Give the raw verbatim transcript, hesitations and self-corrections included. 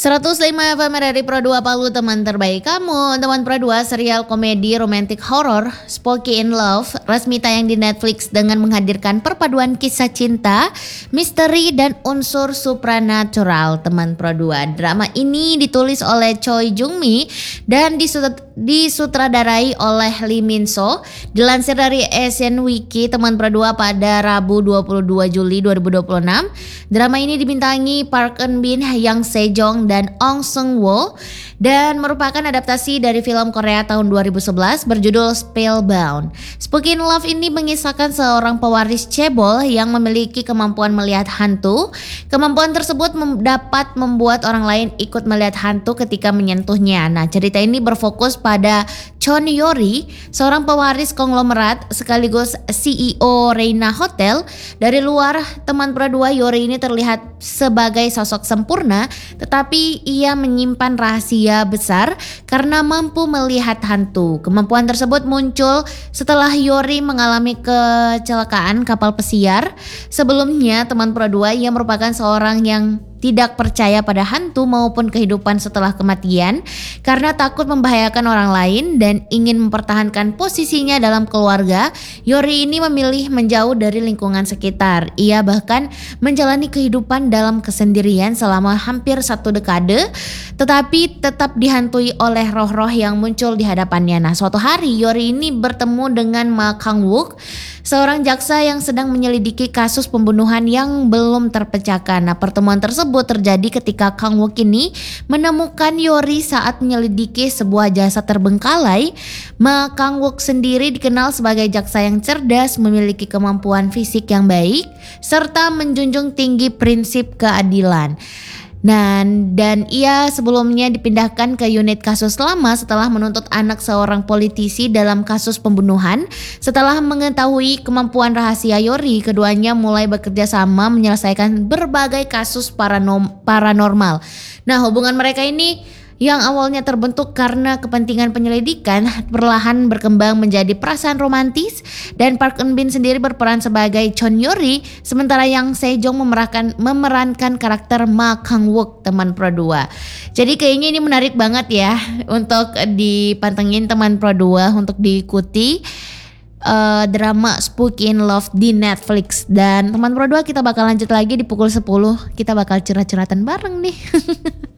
seratus lima F M dari Pro dua Palu, teman terbaik kamu. Teman Pro dua, serial komedi romantic horror Spooky in Love resmi tayang di Netflix dengan menghadirkan perpaduan kisah cinta, misteri, dan unsur supranatural. Teman Pro dua, drama ini ditulis oleh Choi Jung Mi dan disut- disutradarai oleh Lee Min So. Dilansir dari Asian Wiki, teman Pro dua, pada Rabu dua puluh dua Juli dua ribu dua puluh enam, drama ini dibintangi Park Eun Bin, Yang Sejong, dan Ong Seung Woo dan merupakan adaptasi dari film Korea tahun dua ribu sebelas berjudul Spellbound. Spooky in Love ini mengisahkan seorang pewaris cebol yang memiliki kemampuan melihat hantu. Kemampuan tersebut mem- dapat membuat orang lain ikut melihat hantu ketika menyentuhnya. Nah, cerita ini berfokus pada Chon Yori, seorang pewaris konglomerat sekaligus C E O Reina Hotel. Dari luar, teman Pro dua, Yori ini terlihat sebagai sosok sempurna, tetapi ia menyimpan rahasia besar karena mampu melihat hantu. Kemampuan tersebut muncul setelah Yori mengalami kecelakaan kapal pesiar. Sebelumnya, teman Pro dua, ia merupakan seorang yang tidak percaya pada hantu maupun kehidupan setelah kematian karena takut membahayakan orang lain dan ingin mempertahankan posisinya dalam keluarga. Yori ini memilih menjauh dari lingkungan sekitar. Ia bahkan menjalani kehidupan dalam kesendirian selama hampir satu dekade, tetapi tetap dihantui oleh roh-roh yang muncul di hadapannya. Nah, suatu hari Yori ini bertemu dengan Ma Kang-wook, seorang jaksa yang sedang menyelidiki kasus pembunuhan yang belum terpecahkan. Nah, pertemuan tersebut terjadi ketika Kang-wook ini menemukan Yori saat menyelidiki sebuah jasad terbengkalai. Ma Kang-wook sendiri dikenal sebagai jaksa yang cerdas, memiliki kemampuan fisik yang baik, serta menjunjung tinggi prinsip keadilan. Nah, dan ia sebelumnya dipindahkan ke unit kasus lama setelah menuntut anak seorang politisi dalam kasus pembunuhan. Setelah mengetahui kemampuan rahasia Yori, keduanya mulai bekerja sama menyelesaikan berbagai kasus paranom- paranormal. Nah, hubungan mereka ini yang awalnya terbentuk karena kepentingan penyelidikan perlahan berkembang menjadi perasaan romantis, dan Park Eun Bin sendiri berperan sebagai Chon Yori, sementara Yang Sejong memerankan, memerankan karakter Ma Kang-wook, teman Pro dua. Jadi kayaknya ini menarik banget ya untuk dipantengin teman Pro dua, untuk diikuti uh, drama Spooky in Love di Netflix. Dan teman Pro dua, kita bakal lanjut lagi di pukul sepuluh, kita bakal curhat-curhatan bareng nih.